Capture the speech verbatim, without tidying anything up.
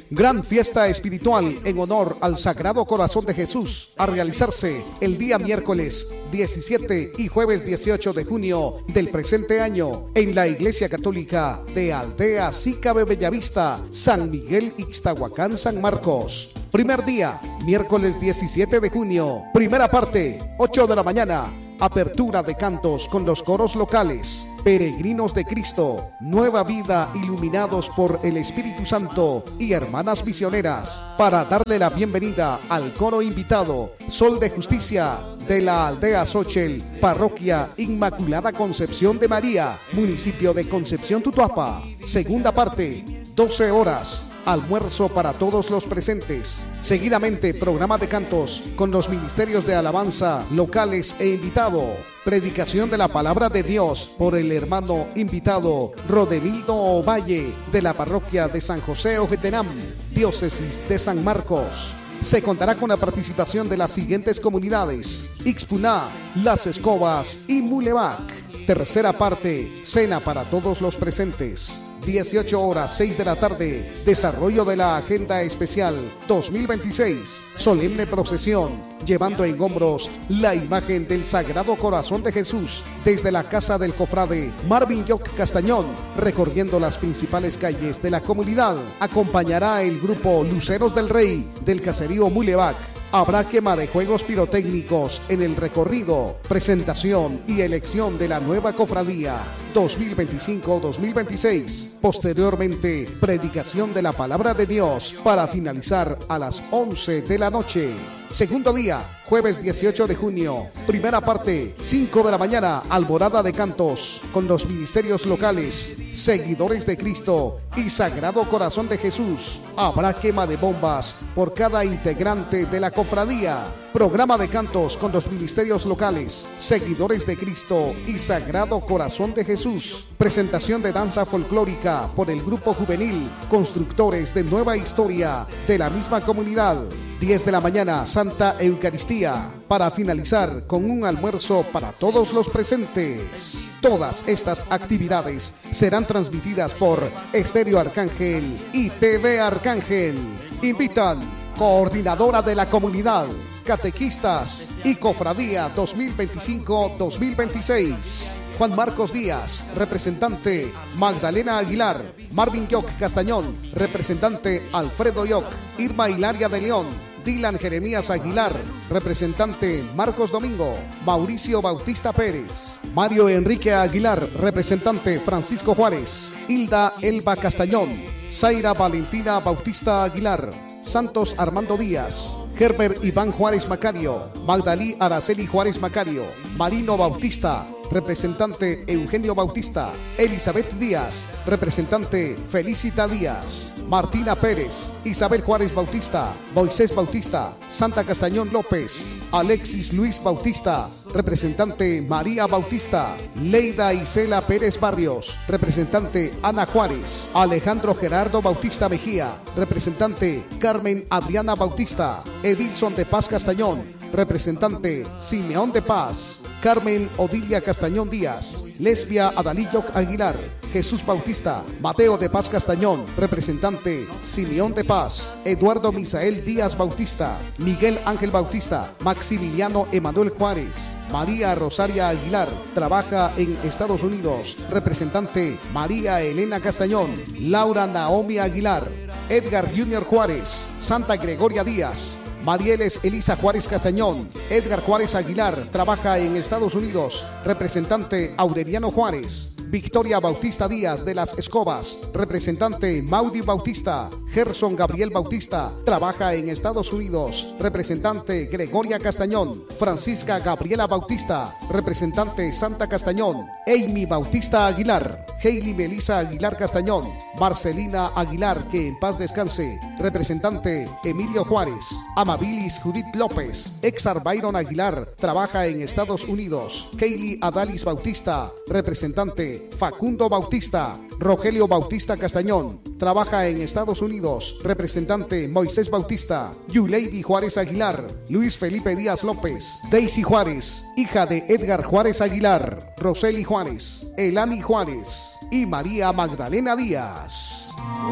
Gran fiesta espiritual en honor al Sagrado Corazón de Jesús, a realizarse el día miércoles diecisiete y jueves dieciocho de junio del presente año en la Iglesia Católica de Aldea Sícabe Bellavista, San Miguel Ixtahuacán, San Marcos. Primer día, miércoles diecisiete de junio. Primera parte, ocho de la mañana. Apertura de cantos con los coros locales. Peregrinos de Cristo, Nueva Vida, iluminados por el Espíritu Santo y hermanas misioneras, para darle la bienvenida al coro invitado Sol de Justicia de la Aldea Xochel, Parroquia Inmaculada Concepción de María, municipio de Concepción Tutuapa. Segunda parte, doce horas. Almuerzo para todos los presentes. Seguidamente, programa de cantos con los ministerios de alabanza locales e invitado. Predicación de la palabra de Dios por el hermano invitado Rodemildo Ovalle de la parroquia de San José Ojetenam, diócesis de San Marcos. Se contará con la participación de las siguientes comunidades: Ixpuná, Las Escobas y Mulevac. Tercera parte, cena para todos los presentes. dieciocho horas, seis de la tarde, desarrollo de la Agenda Especial dos mil veintiséis, solemne procesión, llevando en hombros la imagen del Sagrado Corazón de Jesús, desde la casa del cofrade Marvin Yoc Castañón, recorriendo las principales calles de la comunidad. Acompañará el grupo Luceros del Rey, del caserío Mulevac. Habrá quema de juegos pirotécnicos en el recorrido, presentación y elección de la nueva cofradía dos mil veinticinco dos mil veintiséis. Posteriormente, predicación de la palabra de Dios para finalizar a las once de la noche. Segundo día, jueves dieciocho de junio. Primera parte, cinco de la mañana, alborada de cantos con los ministerios locales, Seguidores de Cristo y Sagrado Corazón de Jesús. Habrá quema de bombas por cada integrante de la cofradía. Programa de cantos con los ministerios locales, Seguidores de Cristo y Sagrado Corazón de Jesús. Presentación de danza folclórica por el grupo juvenil Constructores de Nueva Historia de la misma comunidad. diez de la mañana, Santa Eucaristía, para finalizar con un almuerzo para todos los presentes. Todas estas actividades serán transmitidas por Estéreo Arcángel y T V Arcángel. Invitan Coordinadora de la Comunidad, Catequistas y Cofradía dos mil veinticinco dos mil veintiséis. Juan Marcos Díaz, representante Magdalena Aguilar. Marvin Yoc Castañón, representante Alfredo Yoc. Irma Hilaria de León. Dylan Jeremías Aguilar, representante Marcos Domingo. Mauricio Bautista Pérez. Mario Enrique Aguilar, representante Francisco Juárez. Hilda Elba Castañón. Zaira Valentina Bautista Aguilar. Santos Armando Díaz. Herbert Iván Juárez Macario. Magdalí Araceli Juárez Macario. Marino Bautista, representante Eugenio Bautista. Elizabeth Díaz, representante Felicita Díaz. Martina Pérez, Isabel Juárez Bautista, Moisés Bautista, Santa Castañón López. Alexis Luis Bautista, representante María Bautista. Leida Isela Pérez Barrios, representante Ana Juárez. Alejandro Gerardo Bautista Mejía, representante Carmen Adriana Bautista. Edilson de Paz Castañón, representante Simeón de Paz. Carmen Odilia Castañón Díaz. Lesbia Adalilloc Aguilar. Jesús Bautista. Mateo de Paz Castañón, representante Simeón de Paz. Eduardo Misael Díaz Bautista. Miguel Ángel Bautista. Maximiliano Emanuel Juárez. María Rosaria Aguilar, trabaja en Estados Unidos, representante María Elena Castañón. Laura Naomi Aguilar. Edgar Junior Juárez. Santa Gregoria Díaz. Marieles Elisa Juárez Castañón. Edgar Juárez Aguilar, trabaja en Estados Unidos, representante Aureliano Juárez. Victoria Bautista Díaz de Las Escobas, representante Maudi Bautista. Gerson Gabriel Bautista, trabaja en Estados Unidos, representante Gregoria Castañón. Francisca Gabriela Bautista, representante Santa Castañón. Amy Bautista Aguilar. Hailey Melissa Aguilar Castañón. Marcelina Aguilar, que en paz descanse, representante Emilio Juárez. Amabilis Judith López. Exar Byron Aguilar, trabaja en Estados Unidos. Kaylee Adalis Bautista, representante Facundo Bautista. Rogelio Bautista Castañón, trabaja en Estados Unidos, representante Moisés Bautista. Yuleidi Juárez Aguilar. Luis Felipe Díaz López. Daisy Juárez, hija de Edgar Juárez Aguilar. Roseli Juárez. Elani Juárez y María Magdalena Díaz.